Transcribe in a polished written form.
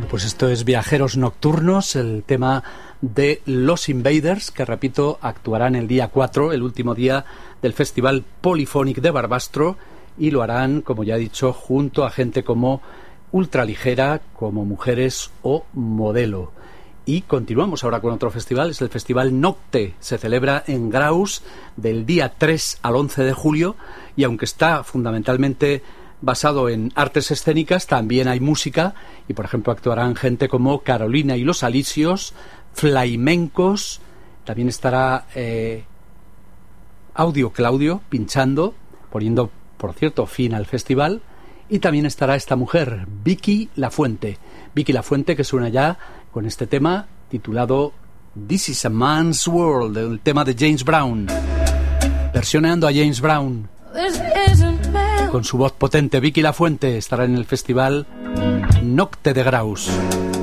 Pues esto es Viajeros Nocturnos, el tema de Los Invaders, que repito, actuarán el día 4, el último día del Festival Polyphonic de Barbastro, y lo harán, como ya he dicho, junto a gente como Ultraligera, como Mujeres o Modelo. Y continuamos ahora con otro festival, es el Festival Nocte. Se celebra en Graus del día 3 al 11 de julio, y aunque está fundamentalmente basado en artes escénicas, también hay música, y por ejemplo actuarán gente como Carolina y los Alisios, Flamencos, también estará Audio Claudio pinchando, poniendo, por cierto, fin al festival, y también estará esta mujer, Vicky Lafuente, que suena ya con este tema titulado This is a Man's World, el tema de James Brown, versionando a James Brown. Con su voz potente, Vicky Lafuente estará en el Festival Nocte de Graus.